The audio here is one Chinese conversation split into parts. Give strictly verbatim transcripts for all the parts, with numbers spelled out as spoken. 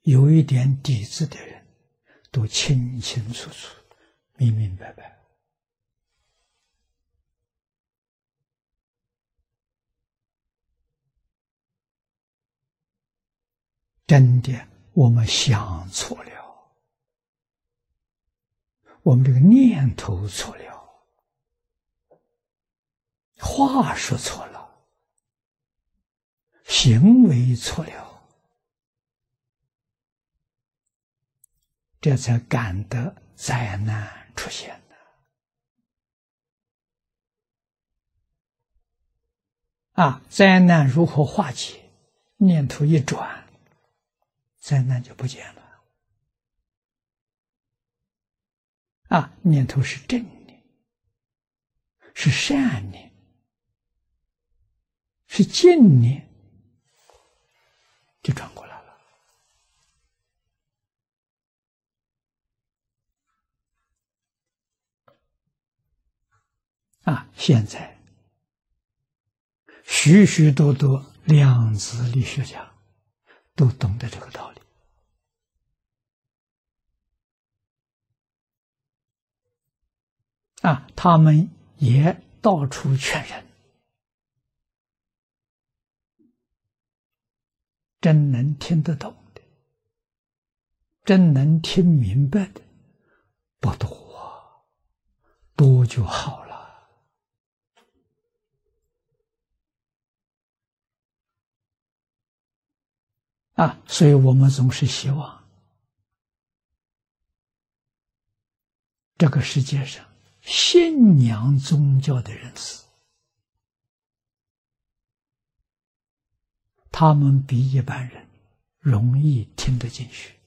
有一点底子的人，都清清楚楚、明明白白。真的，我们想错了，我们这个念头错了，话说错了，行为错了，这才感得灾难出现了。啊，灾难如何化解？念头一转，灾难就不见了。啊，念头是正念，是善念，是净念，就转过来了。啊，现在许许多多量子力学家都懂得这个道理。啊，他们也到处劝人，真能听得懂的，真能听明白的不多，多就好了。啊，所以我们总是希望这个世界上信仰宗教的人士，他们比一般人容易听得进去。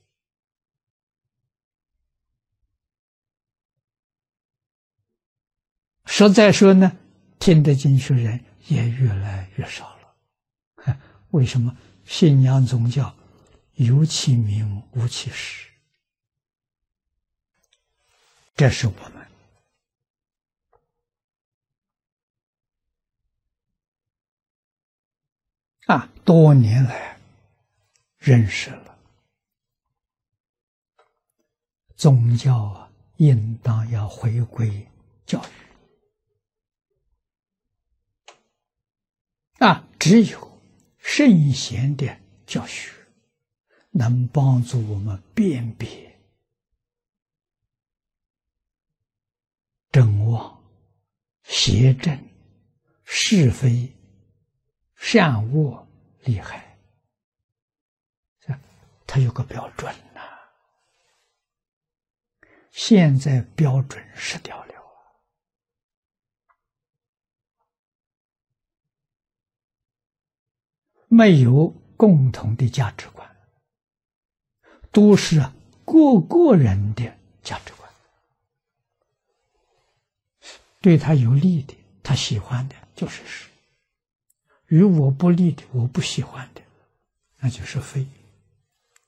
实在说呢，听得进去的人也越来越少了。为什么？信仰宗教有其名无其实，这是我们啊多年来认识了宗教啊，应当要回归教育啊，只有圣贤的教学能帮助我们辨别真妄、邪正、是非、善恶、利害，它有个标准呐、啊。现在标准失掉了。没有共同的价值观，都是各个人的价值观。对他有利的，他喜欢的就是是；与我不利的，我不喜欢的，那就是非。